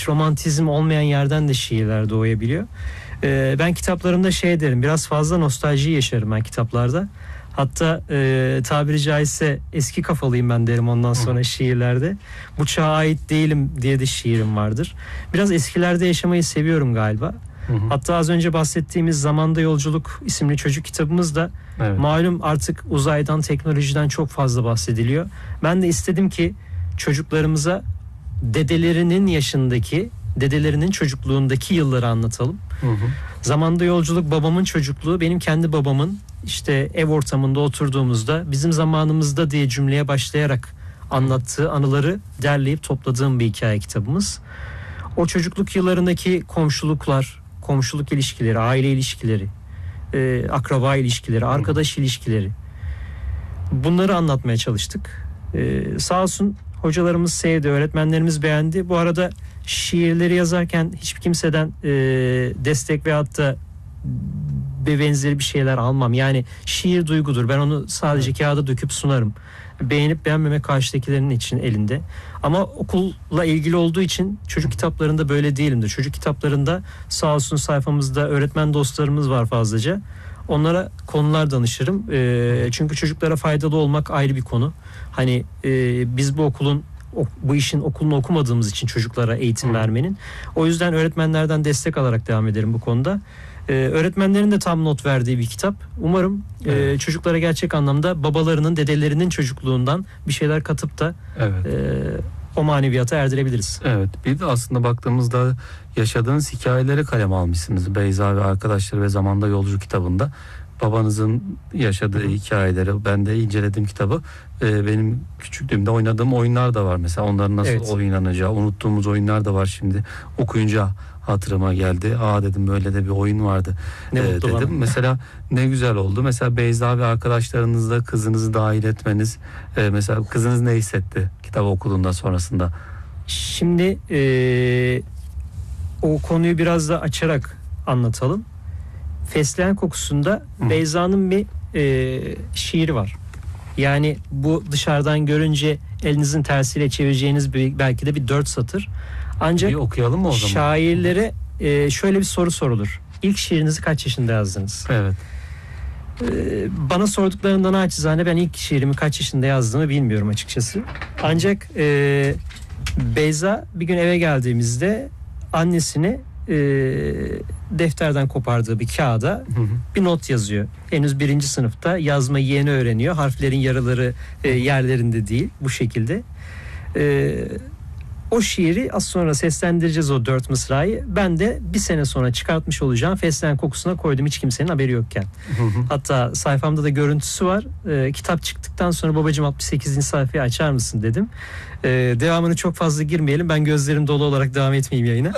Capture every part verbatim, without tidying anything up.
romantizm olmayan yerden de şiirler doğabiliyor. Ee, ben kitaplarımda şey derim, biraz fazla nostalji yaşarım ben kitaplarda. Hatta e, tabiri caizse eski kafalıyım ben derim ondan sonra şiirlerde. Bu çağa ait değilim diye de şiirim vardır. Biraz eskilerde yaşamayı seviyorum galiba. Hı hı. Hatta az önce bahsettiğimiz Zamanda Yolculuk isimli çocuk kitabımız da evet. Malum artık uzaydan, teknolojiden çok fazla bahsediliyor. Ben de istedim ki çocuklarımıza dedelerinin yaşındaki, dedelerinin çocukluğundaki yılları anlatalım. Hı hı. Zamanda Yolculuk babamın çocukluğu, benim kendi babamın işte ev ortamında oturduğumuzda bizim zamanımızda diye cümleye başlayarak anlattığı anıları derleyip topladığım bir hikaye kitabımız. O çocukluk yıllarındaki komşuluklar, komşuluk ilişkileri, aile ilişkileri, e, akraba ilişkileri, arkadaş ilişkileri, bunları anlatmaya çalıştık. E, sağ olsun hocalarımız sevdi, öğretmenlerimiz beğendi. Bu arada şiirleri yazarken hiçbir kimseden e, destek veyahut da benzeri bir şeyler almam. Yani şiir duygudur. Ben onu sadece evet. kağıda döküp sunarım. Beğenip beğenmemek karşıdakilerin için elinde. Ama okulla ilgili olduğu için çocuk kitaplarında böyle değilimdir. Çocuk kitaplarında sağ olsun sayfamızda öğretmen dostlarımız var fazlaca. Onlara konular danışırım. E, çünkü çocuklara faydalı olmak ayrı bir konu. Hani e, biz bu okulun bu işin okulunu okumadığımız için çocuklara eğitim vermenin. O yüzden öğretmenlerden destek alarak devam ederim bu konuda. Ee, öğretmenlerin de tam not verdiği bir kitap. Umarım evet. e, çocuklara gerçek anlamda babalarının, dedelerinin çocukluğundan bir şeyler katıp da evet. e, o maneviyata erdirebiliriz. Evet. Bir de aslında baktığımızda yaşadığınız hikayeleri kaleme almışsınız. Beyza ve Arkadaşları ve Zamanda Yolcu kitabında. Babanızın yaşadığı hikayeleri, ben de inceledim kitabı. Ee, benim küçüklüğümde oynadığım oyunlar da var mesela. Onların nasıl evet. oynanacağı, unuttuğumuz oyunlar da var şimdi. Okuyunca hatırıma geldi. Aa dedim, böyle de bir oyun vardı. Ne ee, mutlu dedim. bana. Mesela ne güzel oldu. Mesela Beyza ve arkadaşlarınızla kızınızı dahil etmeniz. E, mesela kızınız ne hissetti kitabı okuduğunda sonrasında? Şimdi e, o konuyu biraz da açarak anlatalım. Fesleğen Kokusu'nda Hı. Beyza'nın bir e, şiiri var. Yani bu dışarıdan görünce elinizin tersiyle çevireceğiniz bir, belki de bir dört satır. Ancak bir okuyalım mı o zaman? Şairlere e, şöyle bir soru sorulur. İlk şiirinizi kaç yaşında yazdınız? Evet. E, bana sorduklarından naçizane ben ilk şiirimi kaç yaşında yazdığımı bilmiyorum açıkçası. Ancak e, Beyza bir gün eve geldiğimizde annesine e, defterden kopardığı bir kağıda hı hı. bir not yazıyor. Henüz birinci sınıfta, yazmayı yeni öğreniyor. Harflerin yarıları e, yerlerinde değil, bu şekilde. E, o şiiri az sonra seslendireceğiz, o dört mısrayı. Ben de bir sene sonra çıkartmış olacağım Fesleğen Kokusu'na koydum, hiç kimsenin haberi yokken. Hı hı. Hatta sayfamda da görüntüsü var. E, kitap çıktıktan sonra babacığım altmış sekizinci sayfayı açar mısın dedim. Ee, devamını çok fazla girmeyelim. Ben gözlerim dolu olarak devam etmeyeyim yayına.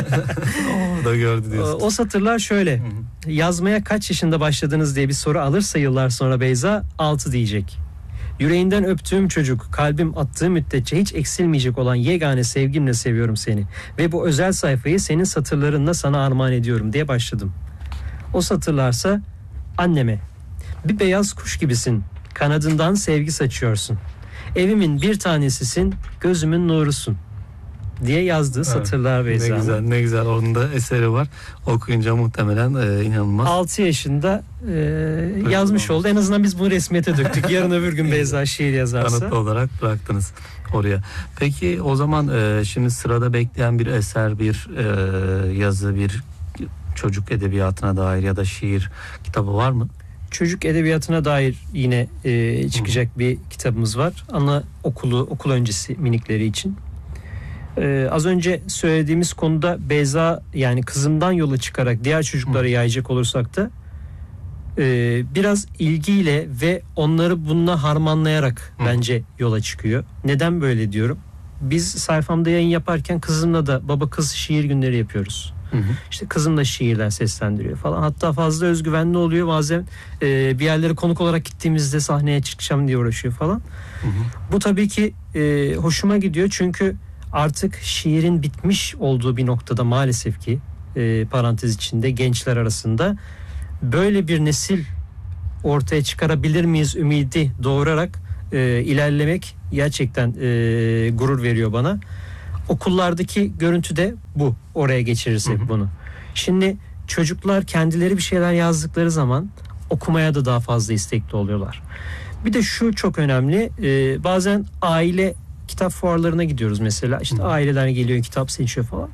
O da gördü diyorsun. O satırlar şöyle. Hı hı. Yazmaya kaç yaşında başladınız diye bir soru alırsa yıllar sonra Beyza altı diyecek. Yüreğinden öptüğüm çocuk, kalbim attığı müddetçe hiç eksilmeyecek olan yegane sevgimle seviyorum seni. Ve bu özel sayfayı senin satırlarınla sana armağan ediyorum diye başladım. O satırlarsa anneme. Bir beyaz kuş gibisin. Kanadından sevgi saçıyorsun. Evimin bir tanesisin, gözümün nurusun diye yazdığı evet, satırlar Beyza'nın. Ne güzel, ne güzel. Onun da eseri var. Okuyunca muhtemelen e, inanılmaz. altı yaşında e, yazmış oldu. En azından biz bunu resmiyete döktük. Yarın öbür gün Beyza şiir yazarsa. Kanıt olarak bıraktınız oraya. Peki o zaman e, şimdi sırada bekleyen bir eser, bir e, yazı, bir çocuk edebiyatına dair ya da şiir kitabı var mı? Çocuk edebiyatına dair yine e, çıkacak Hı. bir kitabımız var. Ana okulu, okul öncesi minikleri için. E, az önce söylediğimiz konuda Beyza, yani kızımdan yola çıkarak diğer çocuklara Hı. yayacak olursak da e, biraz ilgiyle ve onları bununla harmanlayarak Hı. bence yola çıkıyor. Neden böyle diyorum? Biz sayfamda yayın yaparken kızımla da baba kız şiir günleri yapıyoruz. Hı hı. İşte kızım da şiirler seslendiriyor falan. Hatta fazla özgüvenli oluyor. Bazen e, bir yerlere konuk olarak gittiğimizde sahneye çıkacağım diye uğraşıyor falan. Hı hı. Bu tabii ki e, hoşuma gidiyor. Çünkü artık şiirin bitmiş olduğu bir noktada maalesef ki e, parantez içinde gençler arasında böyle bir nesil ortaya çıkarabilir miyiz ümidi doğurarak e, ilerlemek gerçekten e, gurur veriyor bana. Okullardaki görüntü de bu. Oraya geçirirsek hı hı. bunu. Şimdi çocuklar kendileri bir şeyler yazdıkları zaman okumaya da daha fazla istekli oluyorlar. Bir de şu çok önemli. Ee, bazen aile kitap fuarlarına gidiyoruz mesela. İşte hı. aileler geliyor, kitap seçiyor falan.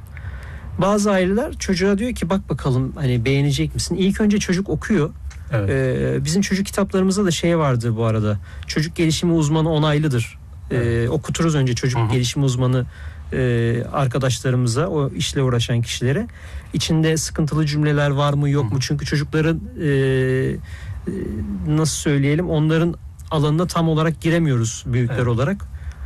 Bazı aileler çocuğa diyor ki bak bakalım hani beğenecek misin? İlk önce çocuk okuyor. Evet. Ee, bizim çocuk kitaplarımızda da şey vardı bu arada. Çocuk gelişimi uzmanı onaylıdır. Ee, evet. Okuturuz önce çocuk hı hı. gelişimi uzmanı e, arkadaşlarımıza, o işle uğraşan kişilere. İçinde sıkıntılı cümleler var mı yok hı. mu? Çünkü çocukların e, e, nasıl söyleyelim, onların alanına tam olarak giremiyoruz büyükler evet. olarak.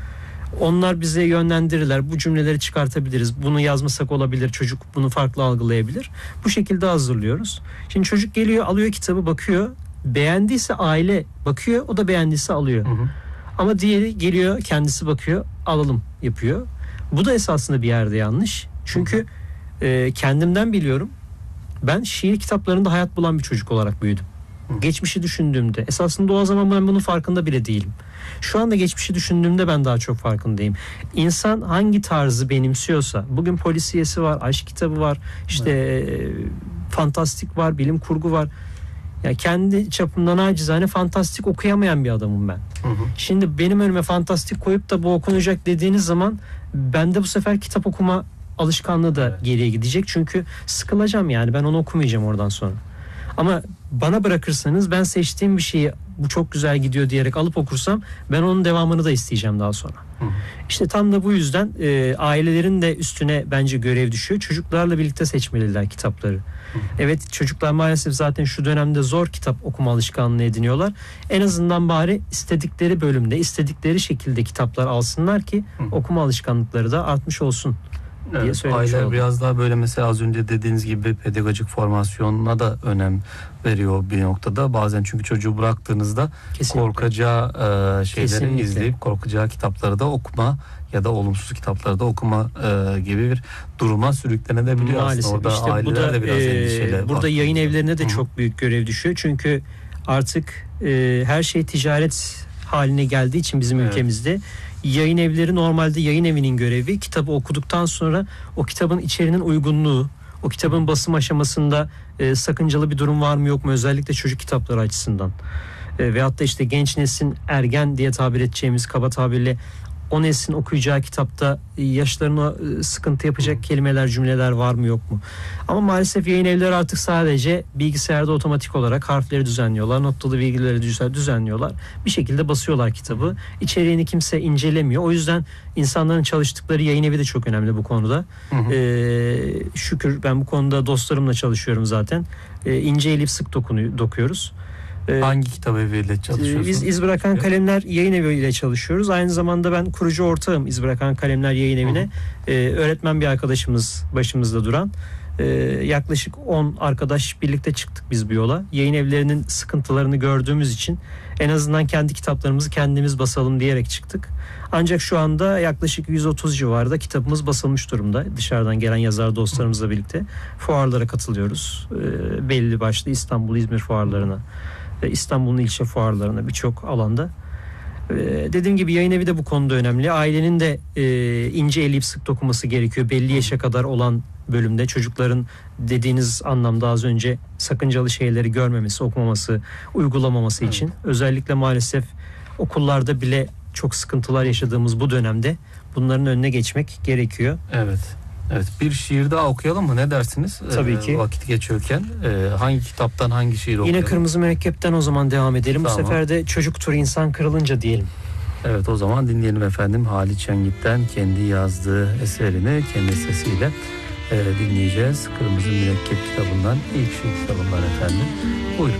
Onlar bize yönlendirirler. Bu cümleleri çıkartabiliriz. Bunu yazmasak olabilir. Çocuk bunu farklı algılayabilir. Bu şekilde hazırlıyoruz. Şimdi çocuk geliyor, alıyor kitabı, bakıyor. Beğendiyse aile bakıyor. O da beğendiyse alıyor. Hı hı. Ama diğeri geliyor, kendisi bakıyor. Alalım yapıyor. Bu da esasında bir yerde yanlış. Çünkü hı hı. E, kendimden biliyorum. Ben şiir kitaplarında hayat bulan bir çocuk olarak büyüdüm. Hı. Geçmişi düşündüğümde. Esasında o zaman ben bunun farkında bile değilim. Şu anda geçmişi düşündüğümde ben daha çok farkındayım. İnsan hangi tarzı benimsiyorsa, bugün polisiyesi var, aşk kitabı var, işte evet. fantastik var, bilim kurgu var. Ya kendi çapımdan acizane fantastik okuyamayan bir adamım ben. Hı hı. Şimdi benim önüme fantastik koyup da bu okunacak dediğiniz zaman bende bu sefer kitap okuma alışkanlığı da evet. geriye gidecek. Çünkü sıkılacağım, yani ben onu okumayacağım oradan sonra. Ama bana bırakırsanız ben seçtiğim bir şeyi bu çok güzel gidiyor diyerek alıp okursam ben onun devamını da isteyeceğim daha sonra. Hı. İşte tam da bu yüzden e, ailelerin de üstüne bence görev düşüyor. Çocuklarla birlikte seçmeliler kitapları. Hı. Evet, çocuklar maalesef zaten şu dönemde zor kitap okuma alışkanlığı ediniyorlar. En azından bari istedikleri bölümde, istedikleri şekilde kitaplar alsınlar ki Hı. okuma alışkanlıkları da artmış olsun. Evet, aileler biraz daha böyle mesela az önce dediğiniz gibi pedagojik formasyonuna da önem veriyor bir noktada. Bazen çünkü çocuğu bıraktığınızda kesinlikle. korkacağı e, şeyleri kesinlikle. izleyip korkacağı kitapları da okuma ya da olumsuz kitapları da okuma e, gibi bir duruma sürüklenebiliyor maalesef. Aslında. Orada işte aileler bu da, de biraz e, endişeli. Burada yayın evlerine de Hı-hı. çok büyük görev düşüyor. Çünkü artık e, her şey ticaret haline geldiği için bizim evet. ülkemizde yayın evleri, normalde yayın evinin görevi kitabı okuduktan sonra o kitabın içeriğinin uygunluğu, o kitabın basım aşamasında e, sakıncalı bir durum var mı yok mu, özellikle çocuk kitapları açısından e, veyahut da işte genç neslin, ergen diye tabir edeceğimiz kaba tabirle o neslin okuyacağı kitapta yaşlarına sıkıntı yapacak kelimeler, cümleler var mı yok mu? Ama maalesef yayın evleri artık sadece bilgisayarda otomatik olarak harfleri düzenliyorlar, noktalı virgülleri düzenliyorlar. Bir şekilde basıyorlar kitabı. İçeriğini kimse incelemiyor. O yüzden insanların çalıştıkları yayın evi de çok önemli bu konuda. Hı hı. Ee, şükür ben bu konuda dostlarımla çalışıyorum zaten. Ee, ince elip sık dokunuyor, dokuyoruz. Hangi kitap eviyle çalışıyorsunuz? Biz İz Bırakan Kalemler Yayın Evi ile çalışıyoruz. Aynı zamanda ben kurucu ortağım İz Bırakan Kalemler Yayın Evi'ne. Ee, öğretmen bir arkadaşımız başımızda duran. Ee, yaklaşık on arkadaş birlikte çıktık biz bu yola. Yayın evlerinin sıkıntılarını gördüğümüz için en azından kendi kitaplarımızı kendimiz basalım diyerek çıktık. Ancak şu anda yaklaşık yüz otuz civarında kitabımız basılmış durumda. Dışarıdan gelen yazar dostlarımızla birlikte fuarlara katılıyoruz. Ee, belli başlı İstanbul, İzmir fuarlarına, İstanbul'un ilçe fuarlarına, birçok alanda. Ee, dediğim gibi yayın evi de bu konuda önemli. Ailenin de e, ince eleyip sık dokuması gerekiyor. Belli yaşa kadar olan bölümde çocukların dediğiniz anlamda az önce sakıncalı şeyleri görmemesi, okumaması, uygulamaması evet. için. Özellikle maalesef okullarda bile çok sıkıntılar yaşadığımız bu dönemde bunların önüne geçmek gerekiyor. Evet. Evet, bir şiir daha okuyalım mı? Ne dersiniz? Tabii ki. Ee, vakit geçiyorken e, hangi kitaptan hangi şiir okuyalım? Yine Kırmızı Mürekkep'ten o zaman devam edelim. Tamam. Bu sefer de Çocuktur İnsan Kırılınca diyelim. Evet, o zaman dinleyelim efendim. Halit Şengit'ten kendi yazdığı eserini kendi sesiyle e, dinleyeceğiz. Kırmızı Mürekkep kitabından, ilk şiir kitabından efendim. Buyurun.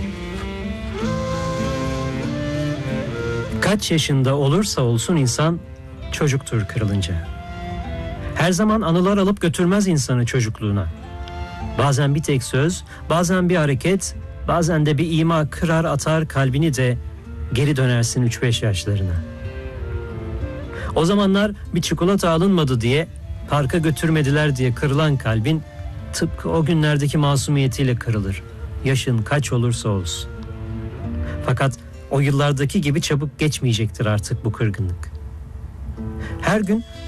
Kaç yaşında olursa olsun insan çocuktur kırılınca. Her zaman anılar alıp götürmez insanı çocukluğuna. Bazen bir tek söz, bazen bir hareket, bazen de bir ima kırar atar kalbini de geri dönersin üç beş yaşlarına. O zamanlar bir çikolata alınmadı diye, parka götürmediler diye kırılan kalbin tıpkı o günlerdeki masumiyetiyle kırılır. Yaşın kaç olursa olsun. Fakat o yıllardaki gibi çabuk geçmeyecektir artık bu kırgınlık. Her gün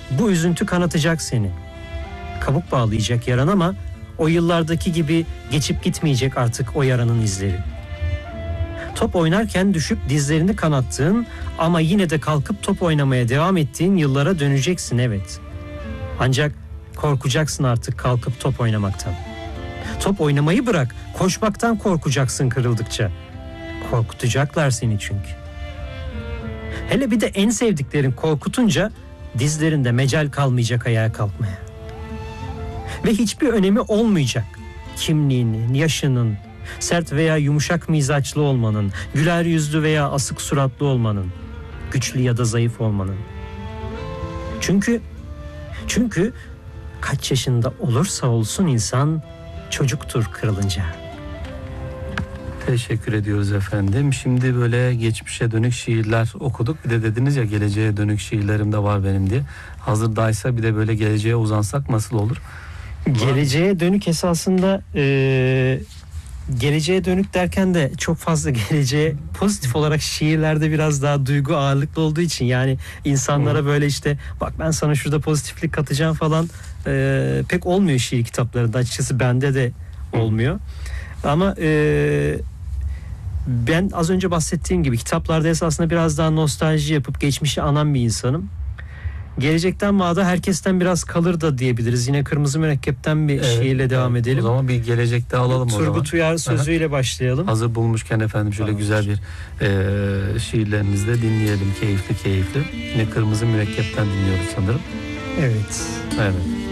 Bu üzüntü kanatacak seni. Kabuk bağlayacak yaran ama o yıllardaki gibi geçip gitmeyecek artık o yaranın izleri. Top oynarken düşüp dizlerini kanattığın ama yine de kalkıp top oynamaya devam ettiğin yıllara döneceksin, evet. Ancak korkacaksın artık kalkıp top oynamaktan. Top oynamayı bırak, koşmaktan korkacaksın kırıldıkça. Korkutacaklar seni çünkü. Hele bir de en sevdiklerin korkutunca dizlerinde mecal kalmayacak ayağa kalkmaya. Ve hiçbir önemi olmayacak kimliğinin, yaşının, sert veya yumuşak mizaçlı olmanın, güler yüzlü veya asık suratlı olmanın, güçlü ya da zayıf olmanın. Çünkü çünkü kaç yaşında olursa olsun insan çocuktur kırılınca. Teşekkür ediyoruz efendim. Şimdi böyle geçmişe dönük şiirler okuduk. Bir de dediniz ya geleceğe dönük şiirlerim de var benim diye. Hazırdaysa bir de böyle geleceğe uzansak nasıl olur? Geleceğe dönük esasında e, geleceğe dönük derken de çok fazla geleceğe pozitif olarak şiirlerde biraz daha duygu ağırlıklı olduğu için yani insanlara böyle işte bak ben sana şurada pozitiflik katacağım falan e, pek olmuyor şiir kitaplarında, açıkçası bende de olmuyor. Ama e, ben az önce bahsettiğim gibi kitaplarda esasında biraz daha nostalji yapıp geçmişi anan bir insanım. Gelecekten vaada herkesten biraz kalır da diyebiliriz. Yine Kırmızı Mürekkep'ten bir evet, şiirle devam evet. edelim. O zaman bir gelecekte alalım Turgut o zaman. Turgut Uyar sözüyle başlayalım. Hazır bulmuşken efendim şöyle tamam. Güzel bir e, şiirlerinizi de dinleyelim. Keyifli keyifli. Yine Kırmızı Mürekkep'ten dinliyoruz sanırım. Evet. Evet.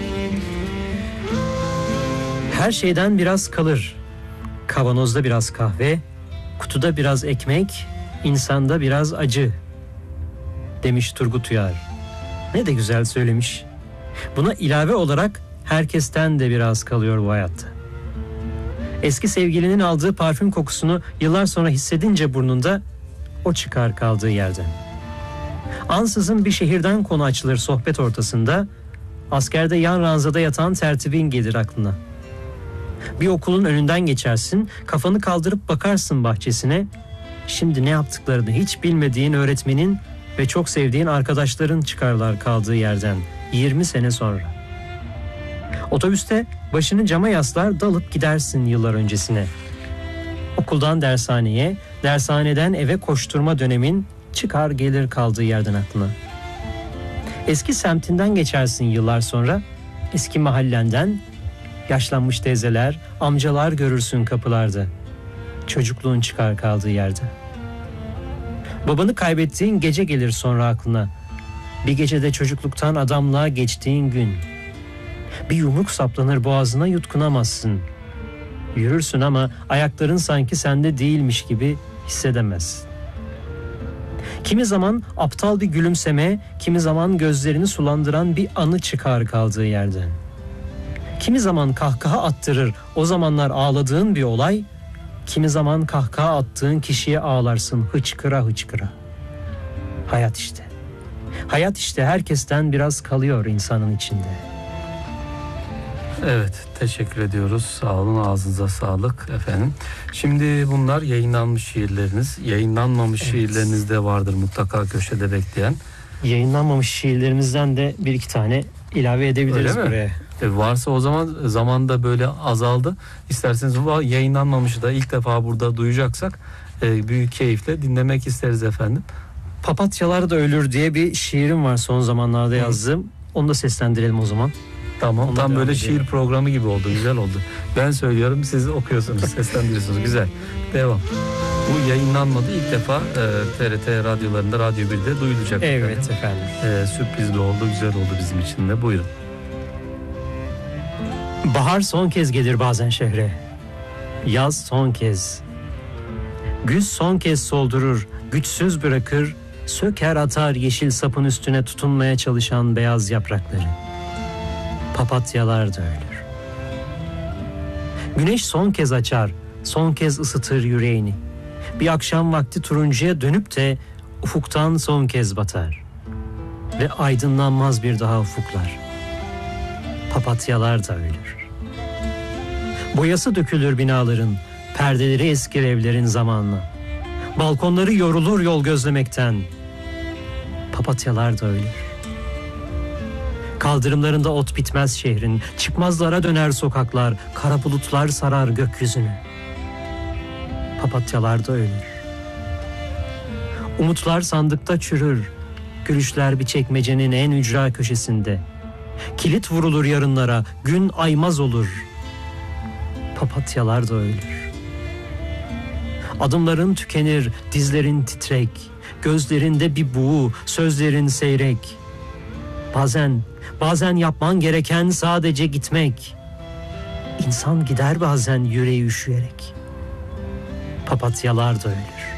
Her şeyden biraz kalır. Kavanozda biraz kahve, kutuda biraz ekmek, insanda biraz acı demiş Turgut Uyar. Ne de güzel söylemiş. Buna ilave olarak herkesten de biraz kalıyor bu hayatta. Eski sevgilinin aldığı parfüm kokusunu yıllar sonra hissedince burnunda o çıkar kaldığı yerden. Ansızın bir şehirden konu açılır sohbet ortasında, askerde yan ranzada yatan tertibin gelir aklına. Bir okulun önünden geçersin, kafanı kaldırıp bakarsın bahçesine, şimdi ne yaptıklarını hiç bilmediğin öğretmenin ve çok sevdiğin arkadaşların çıkarlar kaldığı yerden yirmi sene sonra. Otobüste başını cama yaslar dalıp gidersin yıllar öncesine. Okuldan dershaneye, dershaneden eve koşturma dönemin çıkar gelir kaldığı yerden aklına. Eski semtinden geçersin yıllar sonra, eski mahallenden yaşlanmış teyzeler, amcalar görürsün kapılarda. Çocukluğun çıkar kaldığı yerde. Babanı kaybettiğin gece gelir sonra aklına. Bir gecede çocukluktan adamlığa geçtiğin gün. Bir yumruk saplanır boğazına, yutkunamazsın. Yürürsün ama ayakların sanki sende değilmiş gibi hissedemezsin. Kimi zaman aptal bir gülümseme, kimi zaman gözlerini sulandıran bir anı çıkar kaldığı yerden. Kimi zaman kahkaha attırır o zamanlar ağladığın bir olay, kimi zaman kahkaha attığın kişiye ağlarsın hıçkıra hıçkıra. Hayat işte. Hayat işte herkesten biraz kalıyor insanın içinde. Evet, teşekkür ediyoruz. Sağ olun, ağzınıza sağlık efendim. Şimdi bunlar yayınlanmış şiirleriniz. Yayınlanmamış evet. Şiirleriniz de vardır mutlaka köşede bekleyen. Yayınlanmamış şiirlerimizden de bir iki tane ilave edebiliriz Öyle buraya. Mi? E varsa o zaman zamanda böyle azaldı. İsterseniz bu yayınlanmamışı da ilk defa burada duyacaksak e, büyük keyifle dinlemek isteriz efendim. Papatyalar da ölür diye bir şiirim var son zamanlarda yazdığım. Hı. Onu da seslendirelim o zaman. Tamam, Ona tam böyle edelim. Şiir programı gibi oldu, güzel oldu. Ben söylüyorum, siz okuyorsunuz, seslendiriyorsunuz, güzel. Devam. Bu yayınlanmadı, ilk defa e, T R T radyolarında, Radyo birde duyulacak. Evet efendim. efendim. E, sürpriz de oldu, güzel oldu bizim için de. Buyurun. Bahar son kez gelir bazen şehre. Yaz son kez. Güz son kez soldurur, güçsüz bırakır, söker atar yeşil sapın üstüne tutunmaya çalışan beyaz yaprakları. Papatyalar da ölür. Güneş son kez açar, son kez ısıtır yüreğini. Bir akşam vakti turuncuya dönüp de ufuktan son kez batar. Ve aydınlanmaz bir daha ufuklar. Papatyalar da ölür. Boyası dökülür binaların, perdeleri eskir evlerin zamanla. Balkonları yorulur yol gözlemekten. Papatyalar da ölür. Kaldırımlarında ot bitmez şehrin, çıkmazlara döner sokaklar, kara bulutlar sarar gökyüzünü. Papatyalar da ölür. Umutlar sandıkta çürür, gülüşler bir çekmecenin en ücra köşesinde. Kilit vurulur yarınlara, gün aymaz olur. Papatyalar da ölür. Adımların tükenir, dizlerin titrek, gözlerinde bir buğu, sözlerin seyrek. Bazen, bazen yapman gereken sadece gitmek. İnsan gider bazen yüreği üşüyerek. Papatyalar da ölür.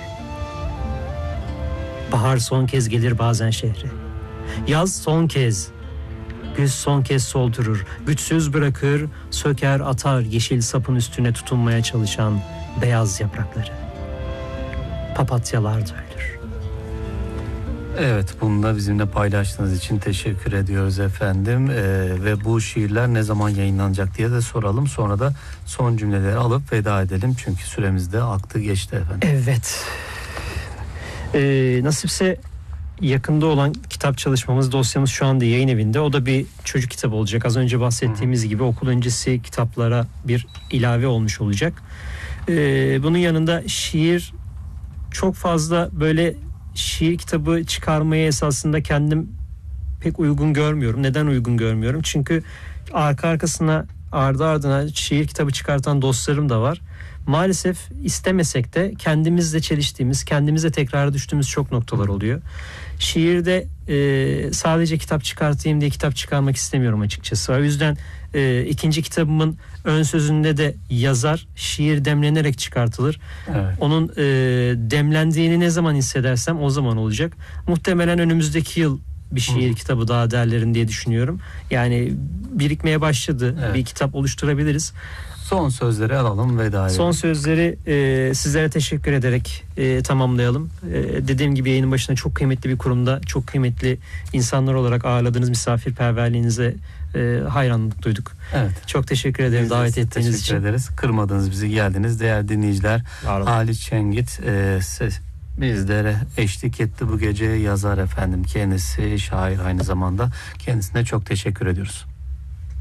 Bahar son kez gelir bazen şehre. Yaz son kez, güz son kez soldurur, güçsüz bırakır, söker atar yeşil sapın üstüne tutunmaya çalışan beyaz yaprakları. Papatyalar da ölür. Evet, bunu da bizimle paylaştığınız için teşekkür ediyoruz efendim. Ee, ve bu şiirler ne zaman yayınlanacak diye de soralım. Sonra da son cümleleri alıp veda edelim. Çünkü süremiz de aktı geçti efendim. Evet. Ee, nasipse yakında olan kitap çalışmamız, dosyamız şu anda yayın evinde. O da bir çocuk kitabı olacak. Az önce bahsettiğimiz Hı-hı. gibi okul öncesi kitaplara bir ilave olmuş olacak. Ee, bunun yanında şiir, çok fazla böyle şiir kitabı çıkarmaya esasında kendim pek uygun görmüyorum. Neden uygun görmüyorum? Çünkü arka arkasına, ardı ardına şiir kitabı çıkartan dostlarım da var. Maalesef istemesek de kendimizle çeliştiğimiz, kendimize tekrar düştüğümüz çok noktalar oluyor. Şiirde e, sadece kitap çıkartayım diye kitap çıkarmak istemiyorum açıkçası. O yüzden e, ikinci kitabımın ön sözünde de yazar, şiir demlenerek çıkartılır. Evet. Onun e, demlendiğini ne zaman hissedersem o zaman olacak. Muhtemelen önümüzdeki yıl bir şiir Hı. kitabı daha derlerim diye düşünüyorum. Yani birikmeye başladı. Evet. Bir kitap oluşturabiliriz. Son sözleri alalım, veda edelim. Son sözleri e, sizlere teşekkür ederek e, tamamlayalım. E, dediğim gibi yayının başında çok kıymetli bir kurumda, çok kıymetli insanlar olarak ağırladığınız misafirperverliğinize e, hayranlık duyduk. Evet. Çok teşekkür ederim Biz davet ettiğiniz teşekkür için. Teşekkür ederiz. Kırmadınız bizi, geldiniz. Değerli dinleyiciler, Halit Şengit e, ses, bizlere eşlik etti bu gece, yazar efendim. Kendisi şair aynı zamanda. Kendisine çok teşekkür ediyoruz.